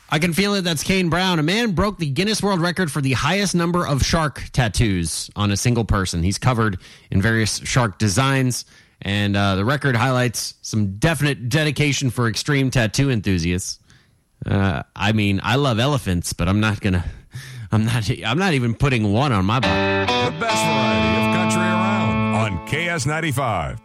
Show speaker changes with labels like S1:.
S1: I can feel it. That's Kane Brown. A man broke the Guinness World Record for the highest number of shark tattoos on a single person. He's covered in various shark designs, and the record highlights some definite dedication for extreme tattoo enthusiasts. I mean, I love elephants, but I'm not even putting one on my body.
S2: The best variety of country around on KS95.